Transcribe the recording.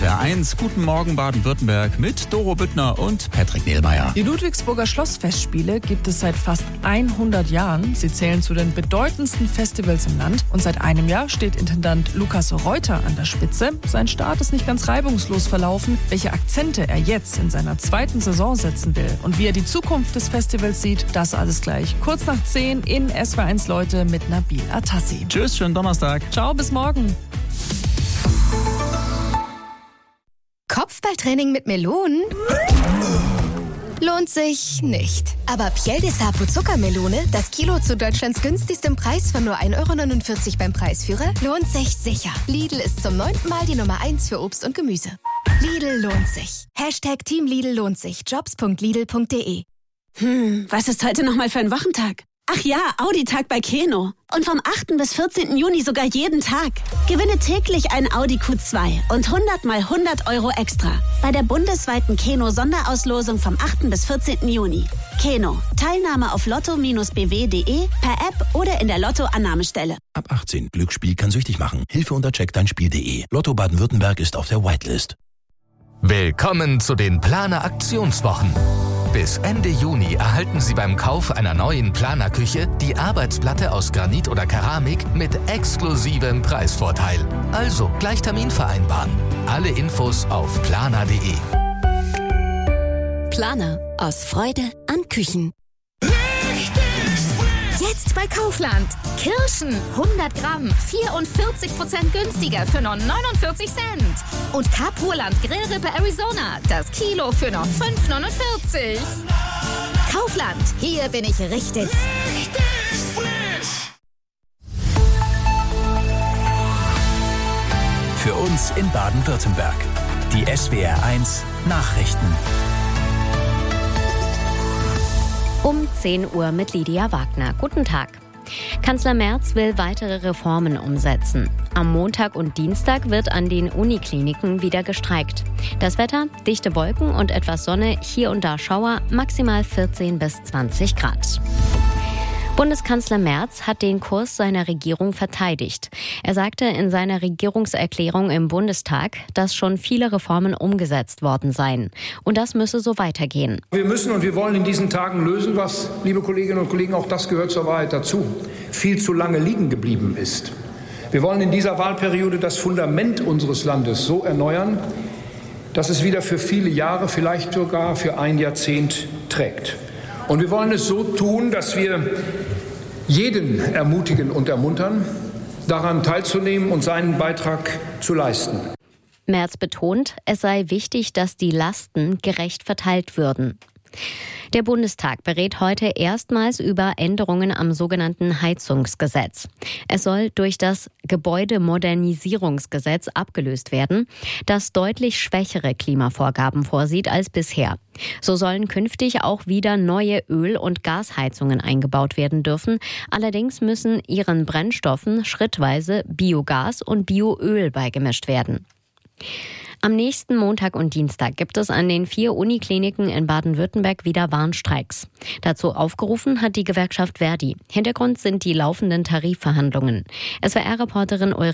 SWR 1. Guten Morgen Baden-Württemberg mit Doro Büttner und Patrick Nehlmeier. Die Ludwigsburger Schlossfestspiele gibt es seit fast 100 Jahren. Sie zählen zu den bedeutendsten Festivals im Land. Und seit einem Jahr steht Intendant Lukas Reuter an der Spitze. Sein Start ist nicht ganz reibungslos verlaufen. Welche Akzente er jetzt in seiner zweiten Saison setzen will und wie er die Zukunft des Festivals sieht, das alles gleich kurz nach 10 in SWR 1 Leute mit Nabil Atassi. Tschüss, schönen Donnerstag. Ciao, bis morgen. Kopfballtraining mit Melonen? Lohnt sich nicht. Aber Piel de Sapo Zuckermelone, das Kilo zu Deutschlands günstigstem Preis von nur 1,49 € beim Preisführer, lohnt sich sicher. Lidl ist zum 9. Mal die Nummer 1 für Obst und Gemüse. Lidl lohnt sich. #Team Lidl lohnt sich. Jobs.lidl.de. Was ist heute nochmal für ein Wochentag? Ach ja, Audi-Tag bei Keno. Und vom 8. bis 14. Juni sogar jeden Tag. Gewinne täglich ein Audi Q2 und 100 mal 100 € extra. Bei der bundesweiten Keno-Sonderauslosung vom 8. bis 14. Juni. Keno. Teilnahme auf lotto-bw.de, per App oder in der Lotto-Annahmestelle. Ab 18. Glücksspiel kann süchtig machen. Hilfe unter checkdeinspiel.de. Lotto Baden-Württemberg ist auf der Whitelist. Willkommen zu den Planer-Aktionswochen. Bis Ende Juni erhalten Sie beim Kauf einer neuen Planerküche die Arbeitsplatte aus Granit oder Keramik mit exklusivem Preisvorteil. Also gleich Termin vereinbaren. Alle Infos auf planer.de. Planer. Aus Freude an Küchen. Jetzt bei Kaufland. Kirschen 100 Gramm, 44% günstiger für nur 49 Cent. Und Kapurland Grillrippe Arizona, das Kilo für nur 5,49 €. Kaufland, hier bin ich richtig frisch. Für uns in Baden-Württemberg. Die SWR 1 Nachrichten. Um 10 Uhr mit Lydia Wagner. Guten Tag. Kanzler Merz will weitere Reformen umsetzen. Am Montag und Dienstag wird an den Unikliniken wieder gestreikt. Das Wetter, dichte Wolken und etwas Sonne, hier und da Schauer, maximal 14 bis 20 Grad. Bundeskanzler Merz hat den Kurs seiner Regierung verteidigt. Er sagte in seiner Regierungserklärung im Bundestag, dass schon viele Reformen umgesetzt worden seien. Und das müsse so weitergehen. Wir müssen und wir wollen in diesen Tagen lösen, was, liebe Kolleginnen und Kollegen, auch das gehört zur Wahrheit dazu, viel zu lange liegen geblieben ist. Wir wollen in dieser Wahlperiode das Fundament unseres Landes so erneuern, dass es wieder für viele Jahre, vielleicht sogar für ein Jahrzehnt trägt. Und wir wollen es so tun, dass wir jeden ermutigen und ermuntern, daran teilzunehmen und seinen Beitrag zu leisten. Merz betont, es sei wichtig, dass die Lasten gerecht verteilt würden. Der Bundestag berät heute erstmals über Änderungen am sogenannten Heizungsgesetz. Es soll durch das Gebäudemodernisierungsgesetz abgelöst werden, das deutlich schwächere Klimavorgaben vorsieht als bisher. So sollen künftig auch wieder neue Öl- und Gasheizungen eingebaut werden dürfen. Allerdings müssen ihren Brennstoffen schrittweise Biogas und Bioöl beigemischt werden. Am nächsten Montag und Dienstag gibt es an den 4 Unikliniken in Baden-Württemberg wieder Warnstreiks. Dazu aufgerufen hat die Gewerkschaft Verdi. Hintergrund sind die laufenden Tarifverhandlungen. SWR-Reporterin